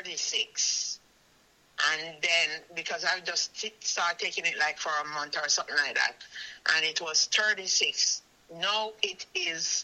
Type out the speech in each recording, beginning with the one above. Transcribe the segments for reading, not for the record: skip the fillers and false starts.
36. And then, because I just started taking it like for a month or something like that, and it was 36. Now it is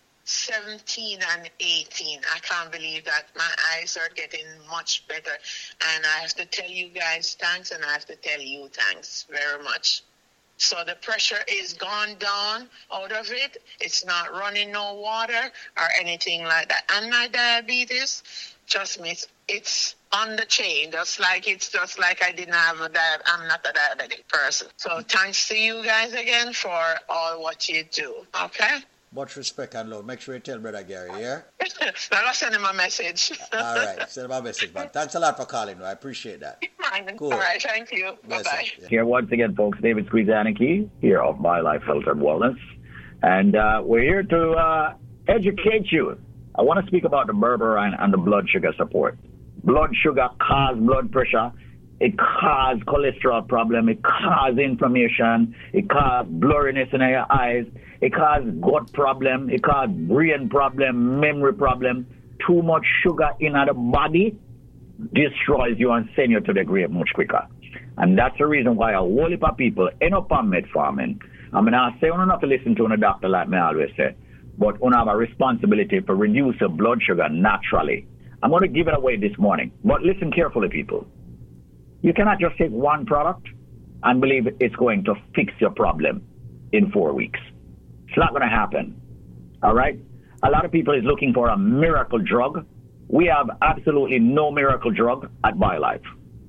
17 and 18. I can't believe that. My eyes are getting much better. And I have to tell you guys thanks, and I have to tell you thanks very much. So the pressure is gone down out of it. It's not running no water or anything like that. And my diabetes, trust me, it's on the chain. It's just like I didn't have I'm not a diabetic person. So thanks to you guys again for all what you do. Okay? Much respect and love. Make sure you tell Brother Gary, yeah? I'll send him a message. All right, send him a message, man. Thanks a lot for calling. I appreciate that. Cool. All right, thank you. Bye-bye. Yeah. Here once again, folks, David Squeezaniki here of My Life Health and Wellness. And we're here to educate you. I want to speak about the berberine and the blood sugar support. Blood sugar causes blood pressure. It causes cholesterol problem. It causes inflammation. It causes blurriness in your eyes. It causes gut problem. It causes brain problem, memory problem. Too much sugar in the body destroys you and send you to the grave much quicker. And that's the reason why a whole heap of people end up on metformin. I mean, I say you don't have to listen to a doctor like me always say, but you have a responsibility to reduce your blood sugar naturally. I'm going to give it away this morning, but listen carefully, people. You cannot just take one product and believe it's going to fix your problem in 4 weeks. It's not going to happen. All right? A lot of people is looking for a miracle drug. We have absolutely no miracle drug at BioLife.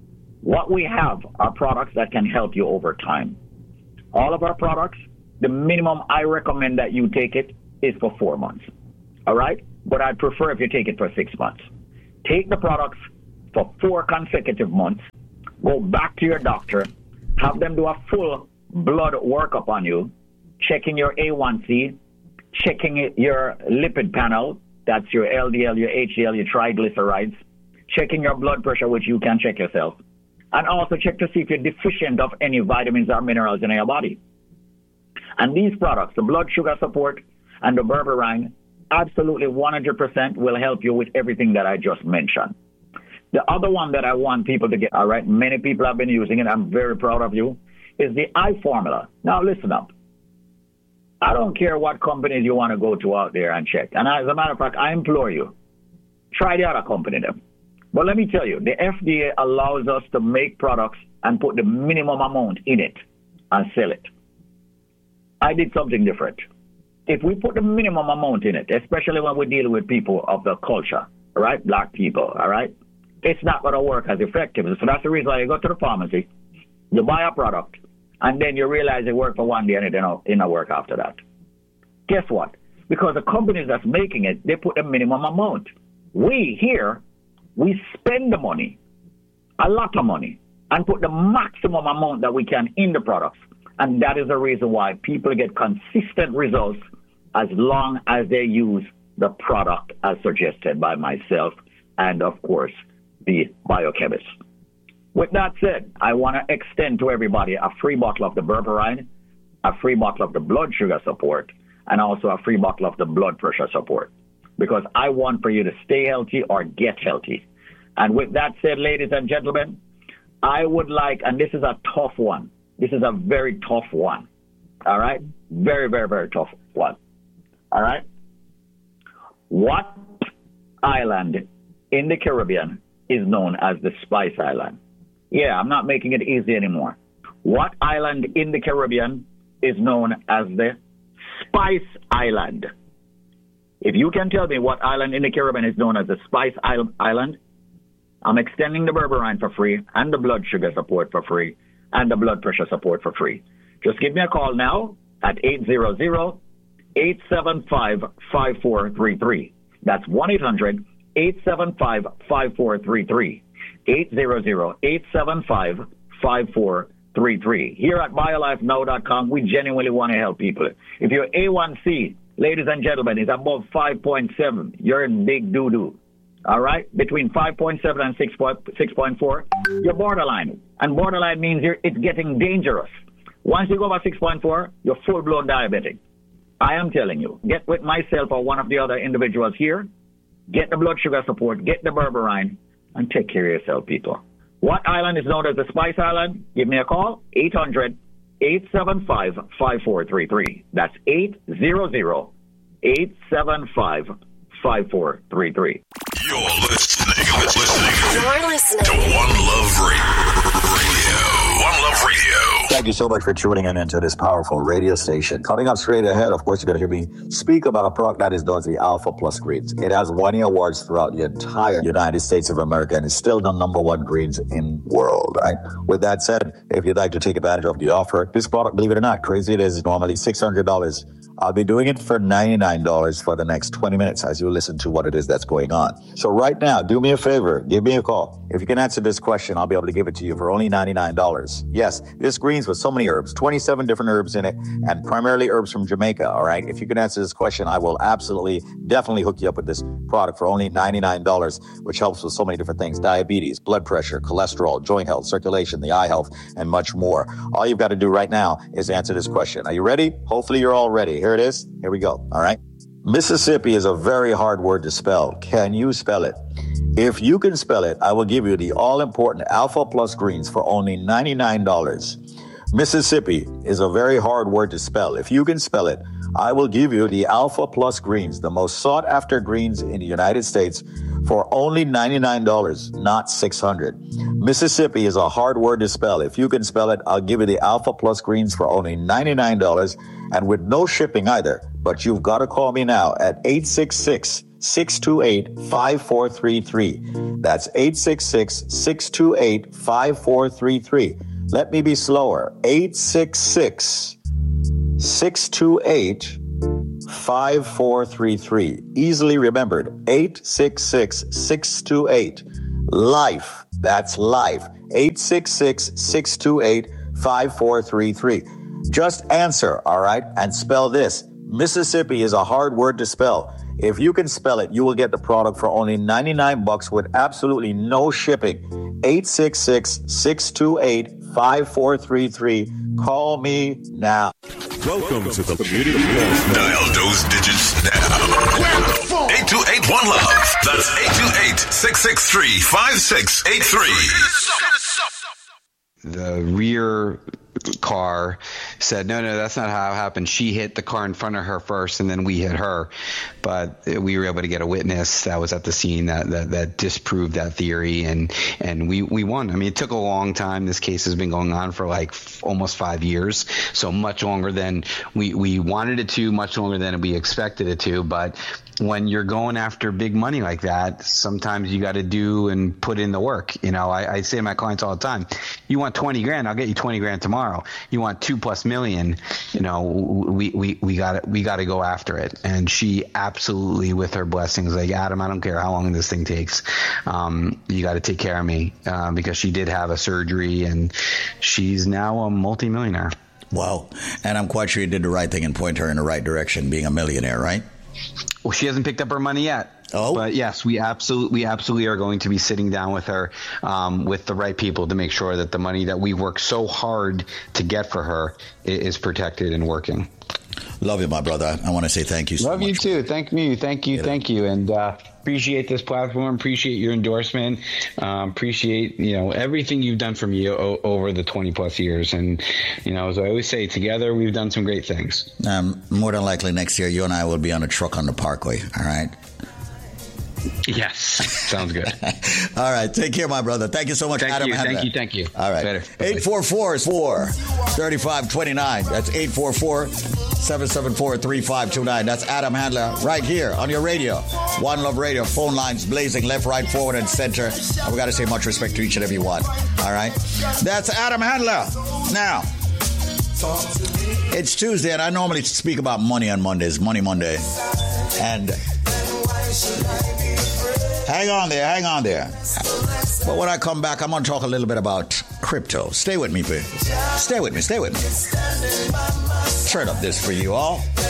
What we have are products that can help you over time. All of our products, the minimum I recommend that you take it is for 4 months. All right? But I'd prefer if you take it for 6 months. Take the products for 4 consecutive months. Go back to your doctor. Have them do a full blood workup on you, checking your A1C, checking your lipid panel, that's your LDL, your HDL, your triglycerides, checking your blood pressure, which you can check yourself, and also check to see if you're deficient of any vitamins or minerals in your body. And these products, the blood sugar support and the berberine, absolutely 100% will help you with everything that I just mentioned. The other one that I want people to get, all right, many people have been using it, I'm very proud of you, is the iFormula. Now listen up. I don't care what companies you want to go to out there and check. And as a matter of fact, I implore you, try the other company them. But let me tell you, the FDA allows us to make products and put the minimum amount in it and sell it. I did something different. If we put the minimum amount in it, especially when we deal with people of the culture, all right, black people, all right, it's not going to work as effective. So that's the reason why you go to the pharmacy, you buy a product, and then you realize it worked for 1 day and it didn't work after that. Guess what? Because the companies that's making it, they put the minimum amount. We here, we spend the money, a lot of money, and put the maximum amount that we can in the products. And that is the reason why people get consistent results as long as they use the product as suggested by myself and, of course, the biochemist. With that said, I want to extend to everybody a free bottle of the berberine, a free bottle of the blood sugar support, and also a free bottle of the blood pressure support, because I want for you to stay healthy or get healthy. And with that said, ladies and gentlemen, I would like, and this is a tough one. This is a very tough one. All right? Very, very, very tough one. All right? What island in the Caribbean is known as the Spice Island? Yeah, I'm not making it easy anymore. What island in the Caribbean is known as the Spice Island? If you can tell me what island in the Caribbean is known as the Spice Island, I'm extending the berberine for free and the blood sugar support for free and the blood pressure support for free. Just give me a call now at 800-875-5433. That's 1-800-875-5433. 800-875-5433. Here at BioLifeNow.com, we genuinely want to help people. If your A1C, ladies and gentlemen, is above 5.7, you're in big doo-doo. All right? Between 5.7 and 6.4, you're borderline. And borderline means it's getting dangerous. Once you go over 6.4, you're full-blown diabetic. I am telling you, get with myself or one of the other individuals here, get the blood sugar support, get the berberine, and take care of yourself, people. What island is known as the Spice Island? Give me a call, 800-875-5433. That's 800-875-5433. You're listening to One Love Radio. One Love Radio. Thank you so much for tuning in into this powerful radio station. Coming up straight ahead, of course, you're going to hear me speak about a product that is known as the Alpha Plus Greens. It has won awards throughout the entire United States of America and is still the number one greens in the world, right? With that said, if you'd like to take advantage of the offer, this product, believe it or not, crazy it is, normally $600. I'll be doing it for $99 for the next 20 minutes as you listen to what it is that's going on. So right now, do me a favor, give me a call. If you can answer this question, I'll be able to give it to you for only $99. Yes, this greens with so many herbs, 27 different herbs in it, and primarily herbs from Jamaica, all right? If you can answer this question, I will definitely hook you up with this product for only $99, which helps with so many different things: diabetes, blood pressure, cholesterol, joint health, circulation, the eye health, and much more. All you've got to do right now is answer this question. Are you ready? Hopefully you're all ready. Here it is. Here we go. All right. Mississippi is a very hard word to spell. Can you spell it? If you can spell it, I will give you the all-important Alpha Plus Greens for only $99. Mississippi is a very hard word to spell. If you can spell it, I will give you the Alpha Plus Greens, the most sought-after greens in the United States, for only $99, not $600. Mississippi is a hard word to spell. If you can spell it, I'll give you the Alpha Plus Greens for only $99 and with no shipping either. But you've got to call me now at 866-628-5433. That's 866-628-5433. Let me be slower. 866-628-5433. Easily remembered. 866-628-LIFE. That's life. 866-628-5433. Just answer, all right? And spell this. Mississippi is a hard word to spell. If you can spell it, you will get the product for only $99 with absolutely no shipping. 866-628-5433. Call me now. Welcome to the Community Phone. Dial those digits now. 828-1-LOVE. That's 828-663-5683. The rear car said, no, that's not how it happened. She hit the car in front of her first, and then we hit her. But we were able to get a witness that was at the scene that disproved that theory, and we won. I mean, it took a long time. This case has been going on for like almost 5 years, so much longer than we wanted it to, much longer than we expected it to. But when you're going after big money like that, sometimes you got to do and put in the work. You know, I say to my clients all the time, you want 20 grand, I'll get you 20 grand tomorrow. You want $2+ million, you know, we got to go after it. And she absolutely, with her blessings, like, Adam, I don't care how long this thing takes. You got to take care of me, because she did have a surgery and she's now a multimillionaire. Wow. And I'm quite sure you did the right thing and point her in the right direction, being a millionaire, right? Well, she hasn't picked up her money yet. Oh, but yes, we absolutely are going to be sitting down with her, with the right people, to make sure that the money that we work so hard to get for her is protected and working. Love you, my brother. I want to say thank you so much. Love you too. Thank you. And appreciate this platform. Appreciate your endorsement. Appreciate, everything you've done for me over the 20+ years. And, as I always say, together we've done some great things. More than likely next year, you and I will be on a truck on the Parkway. All right. Yes. Sounds good. All right. Take care, my brother. Thank you so much, Adam Handler. Thank you. All right. Later. 844-435-29. That's 844-774-3529. That's Adam Handler right here on your radio. One Love Radio. Phone lines blazing left, right, forward, and center. And we got to say much respect to each and every one. All right. That's Adam Handler. Now, it's Tuesday, and I normally speak about money on Mondays. Money Monday. And hang on there. But when I come back, I'm going to talk a little bit about crypto. Stay with me, please. Stay with me. Turn up this for you all.